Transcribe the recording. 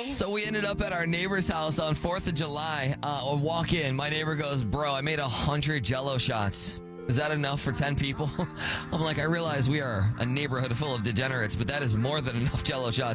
So we ended up at our neighbor's house on 4th of July. Walk in. My neighbor goes, bro, I made 100 Jell-O shots. Is that enough for 10 people? I'm like, I realize we are a neighborhood full of degenerates, but that is more than enough Jell-O shots.